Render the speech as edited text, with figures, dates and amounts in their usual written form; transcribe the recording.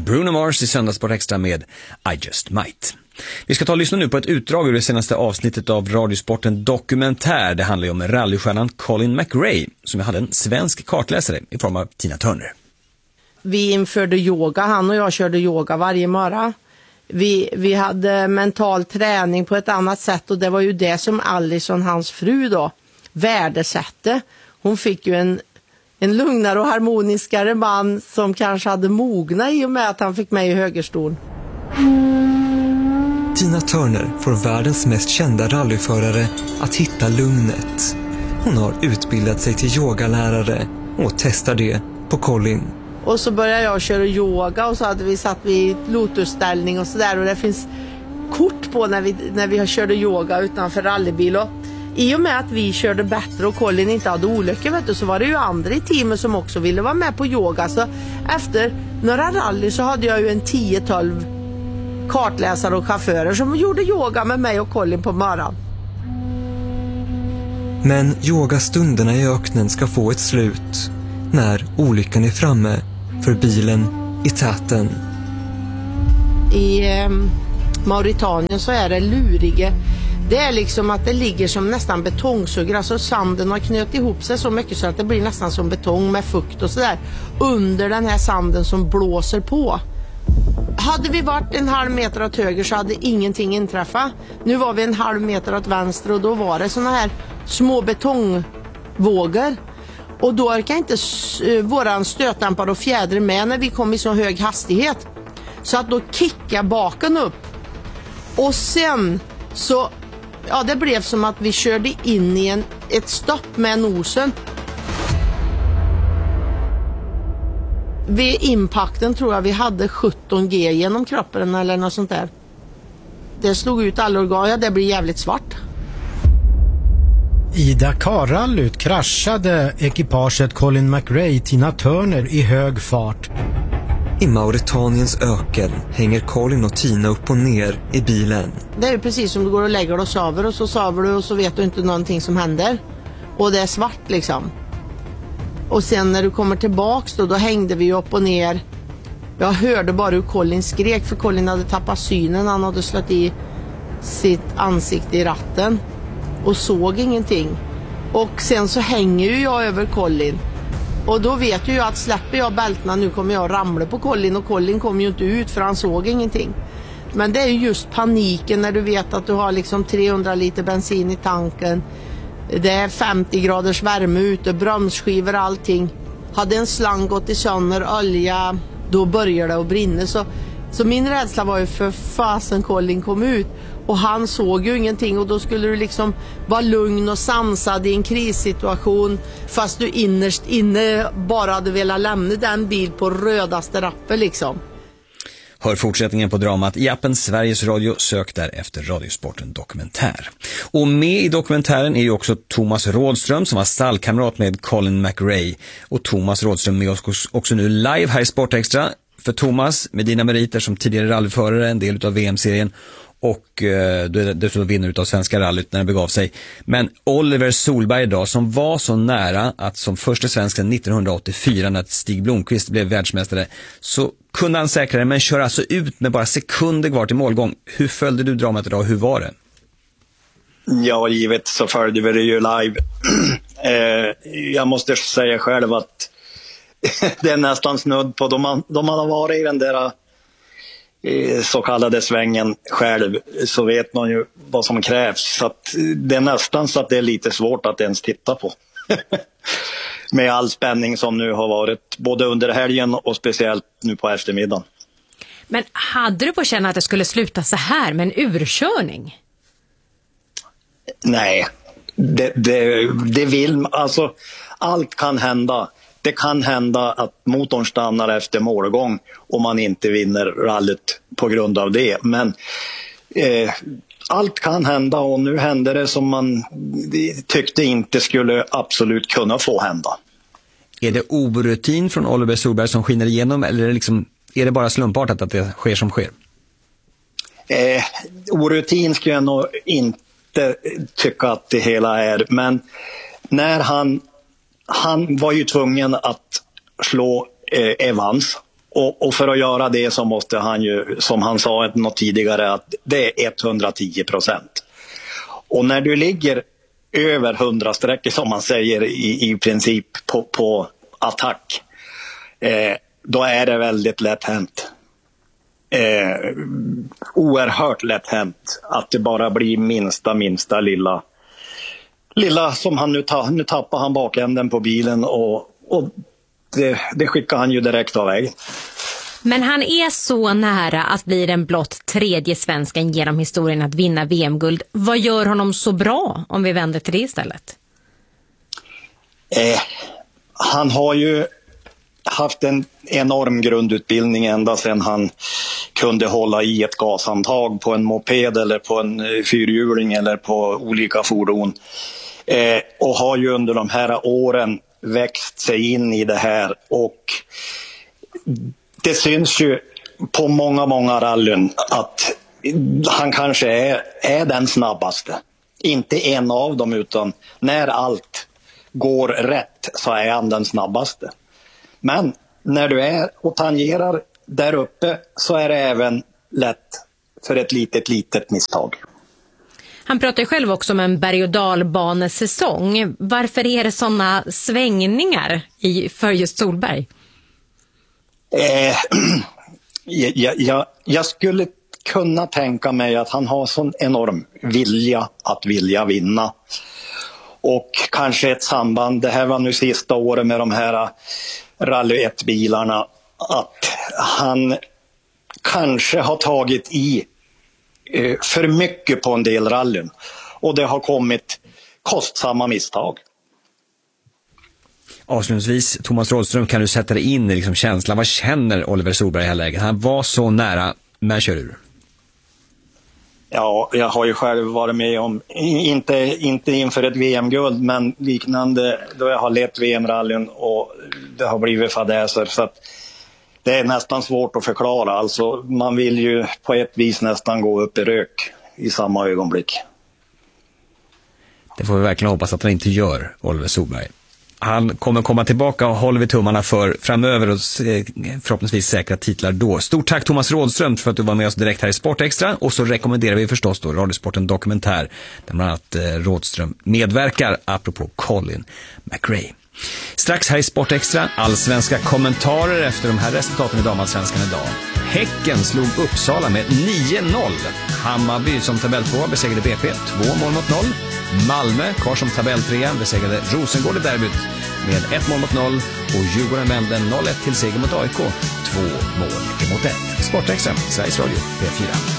Bruno Mars i Söndagssport Extra med I Just Might. Vi ska ta och lyssna nu på ett utdrag ur det senaste avsnittet av Radiosporten Dokumentär. Det handlar ju om rallystjärnan Colin McRae som hade en svensk kartläsare i form av Tina Turner. Vi införde yoga, han och jag körde yoga varje morgon. Vi hade mental träning på ett annat sätt och det var ju det som Allison, hans fru då, värdesatte. Hon fick ju en lugnare och harmoniskare man som kanske hade mogna i och med att han fick mig i högerstol. Tina Turner får världens mest kända rallyförare att hitta lugnet. Hon har utbildat sig till yogalärare och testar det på Colin. Och så började jag köra yoga och så hade vi satt vid lotusställning och sådär. Och det finns kort på när vi körde yoga utanför rallybil. Och i och med att vi körde bättre och Colin inte hade olyckor så var det ju andra i teamet som också ville vara med på yoga. Så efter några rally så hade jag ju en 10-12 kartläsare och chaufförer som gjorde yoga med mig och Colin på morgonen. Men yogastunderna i öknen ska få ett slut när olyckan är framme för bilen i täten. I Mauritanien så är det lurige. Det är liksom att det ligger som nästan betongsuggor. Alltså sanden har knöt ihop sig så mycket så att det blir nästan som betong med fukt och sådär. Under den här sanden som blåser på. Hade vi varit en halv meter åt höger så hade ingenting inträffat. Nu var vi en halv meter åt vänster och då var det såna här små betongvågor. Och då orkar inte våran stötdämpare och fjäder med när vi kom i så hög hastighet. Så att då kickar baken upp. Och sen så, ja det blev som att vi körde in i ett stopp med nosen. Vid impakten tror jag vi hade 17G genom kroppen eller något sånt där. Det slog ut alla organ, ja det blir jävligt svart. I Dakar-rallyt kraschade ekipaget Colin McRae Tina Turner i hög fart. I Mauretaniens öken hänger Colin och Tina upp och ner i bilen. Det är ju precis som du går och lägger dig och sover du och så vet du inte någonting som händer. Och det är svart liksom. Och sen när du kommer tillbaks då hängde vi upp och ner. Jag hörde bara hur Colin skrek för Colin hade tappat synen. Han hade slått i sitt ansikte i ratten och såg ingenting. Och sen så hänger ju jag över Colin. Och då vet ju jag att släpper jag bältena nu kommer jag ramla på Colin. Och Colin kommer ju inte ut för han såg ingenting. Men det är ju just paniken när du vet att du har liksom 300 liter bensin i tanken. Det är 50 graders värme ute, bromsskivor, allting. Hade en slang gått i sönder, olja, då börjar det att brinna. Så min rädsla var ju för fasen Colin kom ut. Och han såg ju ingenting och då skulle du liksom vara lugn och sansad i en krissituation. Fast du innerst inne bara hade velat lämna den bil på rödaste rappen liksom. Hör fortsättningen på dramat i appen Sveriges Radio. Sök där efter Radiosporten Dokumentär. Och med i dokumentären är ju också Thomas Rådström som var stallkamrat med Colin McRae. Och Thomas Rådström med oss också nu live här i Sport Extra. För Thomas, med dina meriter som tidigare rallyförare, en del av VM-serien och du är dessutom vinnare av Svenska rallyt när det begav sig. Men Oliver Solberg idag som var så nära att som första svensken 1984 när Stig Blomqvist blev världsmästare så kunde han säkra det men kör alltså ut med bara sekunder kvar till målgång. Hur följde du dramat idag? Hur var det? Ja, givet så följde vi det ju live. Jag måste säga själv att det är nästan snudd på de hade varit i den där så kallade svängen själv så vet man ju vad som krävs. Så att det är nästan så att det är lite svårt att ens titta på. Med all spänning som nu har varit både under helgen och speciellt nu på eftermiddagen. Men hade du på känna att det skulle sluta så här med en urkörning? Nej, det vill alltså allt kan hända. Det kan hända att motorn stannar efter målgång och man inte vinner rallyt på grund av det. Men allt kan hända och nu hände det som man tyckte inte skulle absolut kunna få hända. Är det orutin från Oliver Solberg som skiner igenom eller är det bara slumpartat att det sker som sker? Orutin skulle jag nog inte tycka att det hela är. Men när han var ju tvungen att slå Evans Och för att göra det så måste han ju, som han sa något tidigare, att det är 110%. Och när du ligger över 100 streck som man säger i princip på attack, då är det väldigt lätt hänt. Oerhört lätt hänt att det bara blir minsta lilla som han nu tappar han bakänden på bilen och det skickar han ju direkt av vägen. Men han är så nära att bli den blott tredje svensken genom historien att vinna VM-guld. Vad gör honom så bra om vi vänder till det istället? Han har ju haft en enorm grundutbildning ända sedan han kunde hålla i ett gashandtag på en moped eller på en fyrhjuling eller på olika fordon. Och har ju under de här åren växt sig in i det här, och det syns ju på många rallyn att han kanske är den snabbaste. Inte en av dem, utan när allt går rätt så är han den snabbaste. Men när du är och tangerar där uppe så är det även lätt för ett litet misstag. Han pratar ju själv också om en berg- och dalbanesäsong. Varför är det sådana svängningar för just Solberg? Jag skulle kunna tänka mig att han har sån enorm vilja att vilja vinna. Och kanske ett samband, det här var nu sista året med de här Rally 1-bilarna, att han kanske har tagit i för mycket på en del rallyn. Och det har kommit kostsamma misstag. Avslutningsvis, Thomas Rådström, kan du sätta dig in i liksom känslan? Vad känner Oliver Solberg i det här läget? Han var så nära, men kör ur. Ja, jag har ju själv varit med om, inte inför ett VM-guld, men liknande då jag har lett VM-rallyn och det har blivit fadäser, så att det är nästan svårt att förklara. Alltså, man vill ju på ett vis nästan gå upp i rök i samma ögonblick. Det får vi verkligen hoppas att han inte gör, Oliver Solberg. Han kommer komma tillbaka och håller vi tummarna för framöver och förhoppningsvis säkra titlar då. Stort tack Thomas Rådström för att du var med oss direkt här i Sportextra, och så rekommenderar vi förstås då Radiosporten Dokumentär där bland annat Rådström medverkar apropå Colin McRae. Strax här i Sportextra, allsvenska kommentarer efter de här resultaten i damallsvenskan idag. Häcken slog Uppsala med 9-0. Hammarby som tabelltvåa besegrade BP 2-0. Malmö kvar som tabelltrea besegrade Rosengård i derbyt med 1-0 och Djurgården vände 0-1 till seger mot AIK 2-1. Sportextra, Sveriges Radio P4.